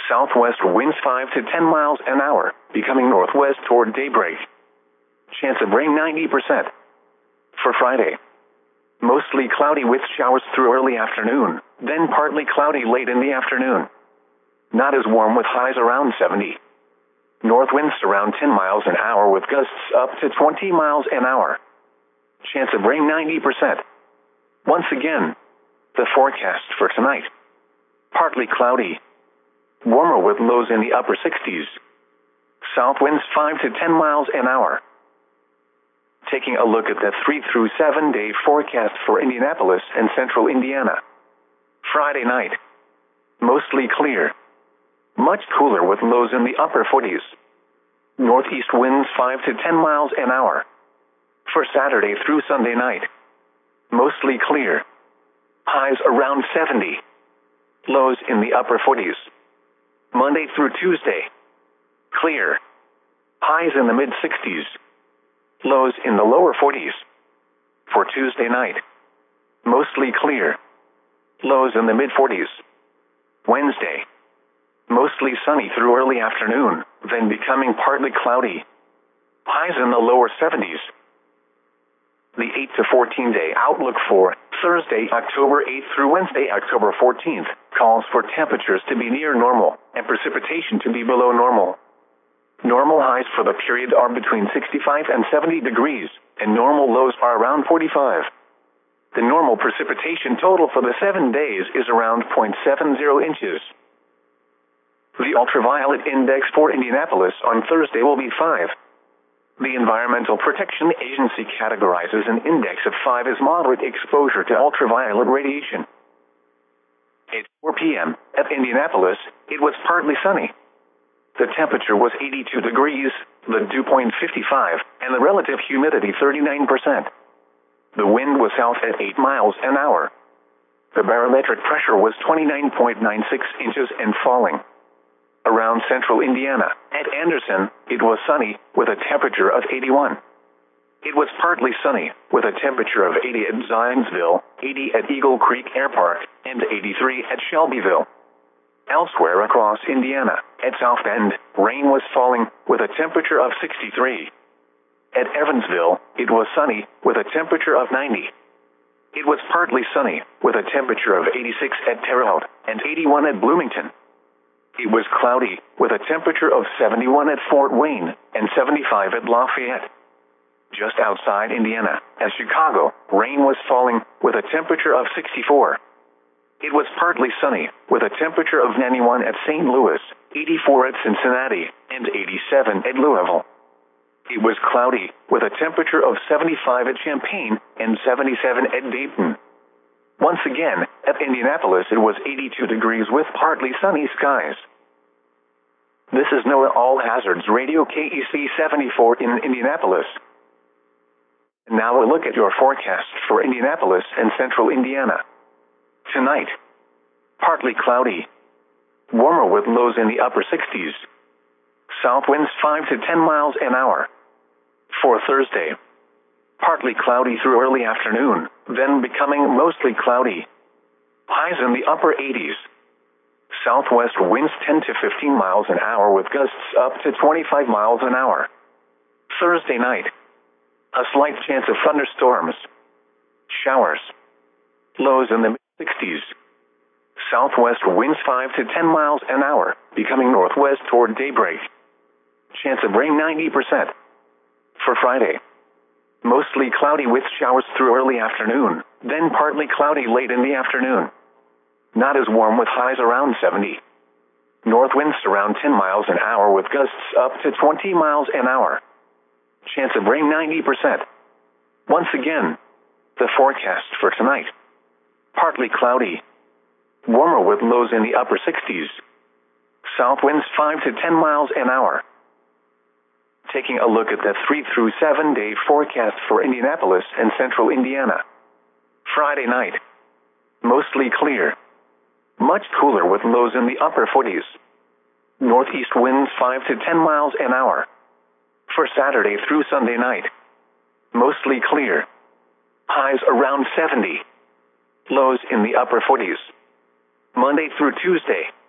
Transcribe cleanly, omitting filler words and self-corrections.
Southwest winds 5 to 10 miles an hour, becoming northwest toward daybreak. Chance of rain 90%. For Friday, mostly cloudy with showers through early afternoon, then partly cloudy late in the afternoon. Not as warm with highs around 70. North winds around 10 miles an hour with gusts up to 20 miles an hour. Chance of rain 90%. Once again, the forecast for tonight. Partly cloudy. Warmer with lows in the upper 60s. South winds 5 to 10 miles an hour. Taking a look at the 3 through 7 day forecast for Indianapolis and central Indiana. Friday night. Mostly clear. Much cooler with lows in the upper 40s. Northeast winds 5 to 10 miles an hour. For Saturday through Sunday night. Mostly clear. Highs around 70. Lows in the upper 40s. Monday through Tuesday. Clear. Highs in the mid-60s. Lows in the lower 40s. For Tuesday night. Mostly clear. Lows in the mid-40s. Wednesday. Mostly sunny through early afternoon, then becoming partly cloudy. Highs in the lower 70s. The 8 to 14 day outlook for Thursday, October 8th through Wednesday, October 14th, calls for temperatures to be near normal and precipitation to be below normal. Normal highs for the period are between 65 and 70 degrees, and normal lows are around 45. The normal precipitation total for the 7 days is around 0.70 inches. The ultraviolet index for Indianapolis on Thursday will be 5. The Environmental Protection Agency categorizes an index of 5 as moderate exposure to ultraviolet radiation. At 4 p.m. at Indianapolis, it was partly sunny. The temperature was 82 degrees, the dew point 55, and the relative humidity 39%. The wind was south at 8 miles an hour. The barometric pressure was 29.96 inches and falling. Around central Indiana, at Anderson, it was sunny, with a temperature of 81. It was partly sunny, with a temperature of 80 at Zionsville, 80 at Eagle Creek Air Park, and 83 at Shelbyville. Elsewhere across Indiana, at South Bend, rain was falling, with a temperature of 63. At Evansville, it was sunny, with a temperature of 90. It was partly sunny, with a temperature of 86 at Terre Haute, and 81 at Bloomington. It was cloudy, with a temperature of 71 at Fort Wayne, and 75 at Lafayette. Just outside Indiana, at Chicago, rain was falling, with a temperature of 64. It was partly sunny, with a temperature of 91 at St. Louis, 84 at Cincinnati, and 87 at Louisville. It was cloudy, with a temperature of 75 at Champaign, and 77 at Dayton. Once again, at Indianapolis it was 82 degrees with partly sunny skies. This is NOAA All Hazards Radio KEC 74 in Indianapolis. Now a look at your forecast for Indianapolis and central Indiana. Tonight, partly cloudy. Warmer with lows in the upper 60s. South winds 5 to 10 miles an hour. For Thursday, partly cloudy through early afternoon, then becoming mostly cloudy. Highs in the upper 80s. Southwest winds 10 to 15 miles an hour with gusts up to 25 miles an hour. Thursday night, a slight chance of thunderstorms. Showers. Lows in the mid-60s. Southwest winds 5 to 10 miles an hour, becoming northwest toward daybreak. Chance of rain 90%. For Friday, mostly cloudy with showers through early afternoon, then partly cloudy late in the afternoon. Not as warm with highs around 70. North winds around 10 miles an hour with gusts up to 20 miles an hour. Chance of rain 90%. Once again, the forecast for tonight. Partly cloudy. Warmer with lows in the upper 60s. South winds 5 to 10 miles an hour. Taking a look at the 3 through 7 day forecast for Indianapolis and central Indiana. Friday night, mostly clear. Much cooler with lows in the upper 40s. Northeast winds 5 to 10 miles an hour. For Saturday through Sunday night, mostly clear. Highs around 70. Lows in the upper 40s. Monday through Tuesday,